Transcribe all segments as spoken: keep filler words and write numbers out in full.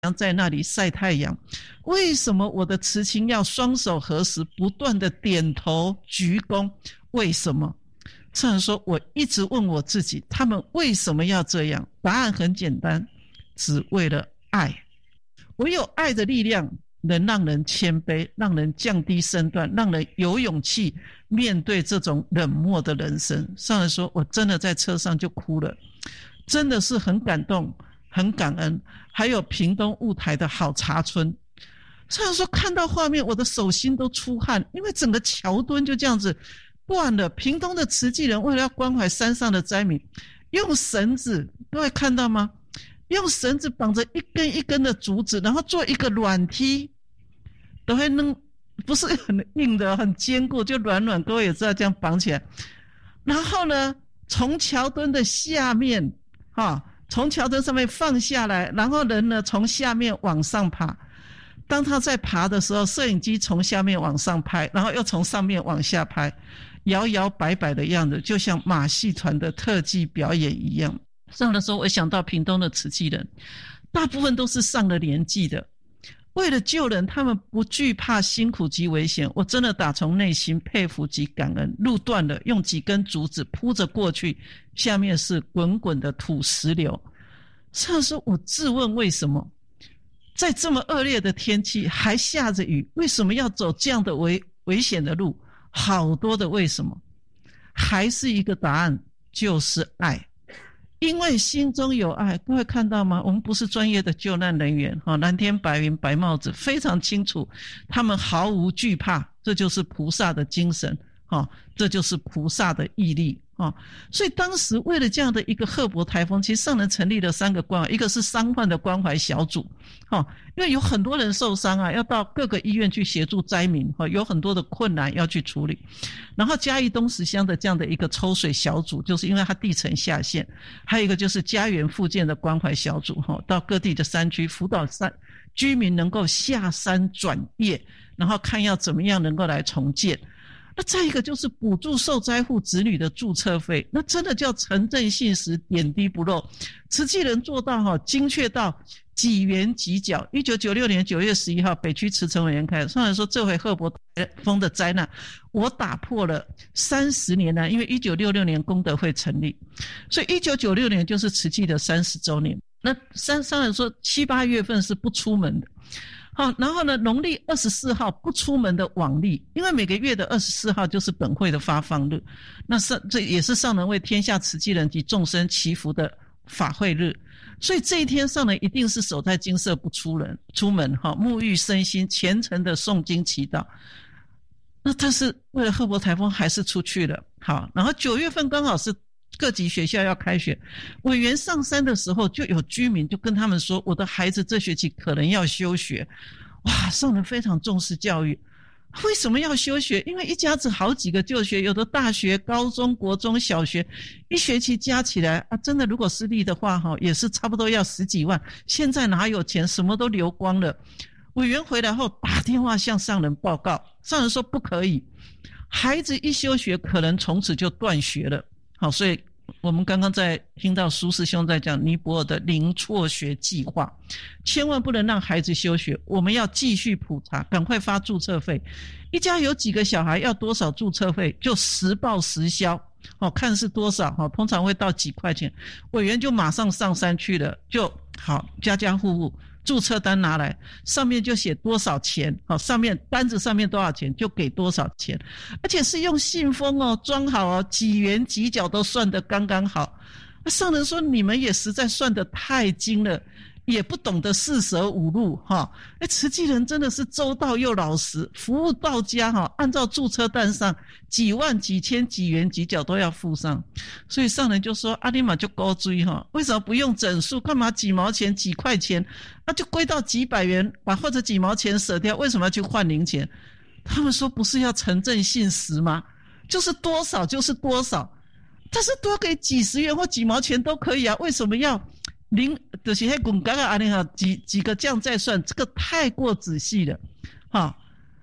在那里晒太阳？为什么我的慈亲要双手合十，不断的点头鞠躬？为什么？这样说，我一直问我自己，他们为什么要这样？答案很简单，只为了爱。唯有爱的力量能让人谦卑，让人降低身段，让人有勇气面对这种冷漠的人生。上人说，我真的在车上就哭了，真的是很感动，很感恩。还有屏东雾台的好茶村，上人说看到画面我的手心都出汗，因为整个桥墩就这样子断了。屏东的慈济人为了要关怀山上的灾民，用绳子，各位看到吗？用绳子绑着一根一根的竹子，然后做一个软梯，都会弄，不是很硬的，很坚固，就软软，各位也知道这样绑起来。然后呢，从桥墩的下面哈，从桥墩上面放下来，然后人呢从下面往上爬。当他在爬的时候，摄影机从下面往上拍，然后又从上面往下拍，摇摇摆摆的样子，就像马戏团的特技表演一样。上的时候，我想到屏东的慈济人，大部分都是上了年纪的，为了救人，他们不惧怕辛苦及危险。我真的打从内心佩服及感恩。路断了，用几根竹子铺着过去，下面是滚滚的土石流。上的时候，我自问为什么？在这么恶劣的天气，还下着雨，为什么要走这样的危危险的路？好多的为什么，还是一个答案，就是爱。因为心中有爱，各位看到吗？我们不是专业的救难人员，蓝天白云白帽子，非常清楚，他们毫无惧怕，这就是菩萨的精神，这就是菩萨的毅力。所以当时为了这样的一个赫伯台风，其实上人成立了三个关怀，一个是伤患的关怀小组，因为有很多人受伤啊，要到各个医院去协助灾民，有很多的困难要去处理。然后嘉义东石乡的这样的一个抽水小组，就是因为它地层下陷，还有一个就是家园附近的关怀小组，到各地的山区辅导山居民能够下山转业，然后看要怎么样能够来重建。那再一个就是补助受灾户子女的注册费，那真的叫诚正信实，点滴不漏。慈济人做到哈，精确到几元几角。一九九六年九月十一号，北区慈诚委员开，上来说这回赫伯台风的灾难，我打破了三十年来，因为一九六六年功德会成立，所以一九九六年就是慈济的三十周年。那上上来说七八月份是不出门的。好，然后呢，农历二十四号不出门的往例，因为每个月的二十四号就是本会的发放日，那上这也是上人为天下慈济人及众生祈福的法会日，所以这一天上人一定是守在精舍不出人出门，哈，沐浴身心，虔诚的诵经祈祷。那但是为了赫伯台风还是出去了。好，然后九月份刚好是各级学校要开学，委员上山的时候，就有居民就跟他们说，我的孩子这学期可能要休学。哇，上人非常重视教育，为什么要休学？因为一家子好几个就学，有的大学、高中、国中小学一学期加起来啊，真的如果私立的话也是差不多要十几万，现在哪有钱，什么都流光了。委员回来后打电话向上人报告，上人说不可以，孩子一休学可能从此就断学了。好，所以我们刚刚在听到苏师兄在讲尼泊尔的零辍学计划，千万不能让孩子休学，我们要继续普查，赶快发注册费。一家有几个小孩要多少注册费，就实报实销，哦，看是多少，哦，通常会到几块钱，委员就马上上山去了，就好，家家户户注册单拿来，上面就写多少钱，好，上面单子上面多少钱就给多少钱，而且是用信封哦装好哦，几元几角都算得刚刚好。上人说你们也实在算得太精了，也不懂得四舍五入哈。哎，慈济人真的是周到又老实，服务到家哈，按照注册单上几万几千几元几角都要附上。所以上人就说阿里玛就高追哈，为什么不用整数？干嘛几毛钱几块钱？那就归到几百元，把或者几毛钱舍掉，为什么要去换零钱？他们说不是要诚正信实吗？就是多少就是多少，但是多给几十元或几毛钱都可以啊，为什么要零就是那滚嘎嘎啊，几几个这样再算，这个太过仔细了，哈。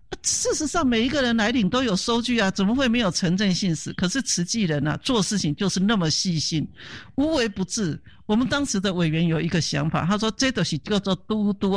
事实上每一个人来领都有收据啊，怎么会没有城镇信使？可是慈济人啊，做事情就是那么细心，无微不至。我们当时的委员有一个想法，他说这都是叫做嘟嘟